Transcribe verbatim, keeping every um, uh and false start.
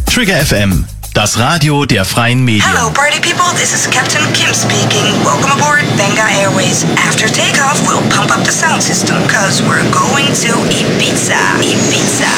Trigger F M, das Radio der freien Medien. Hello party people, this is Captain Kim speaking. Welcome aboard Benga Airways. After takeoff, we'll pump up the sound system, cause we're going to Ibiza. Ibiza.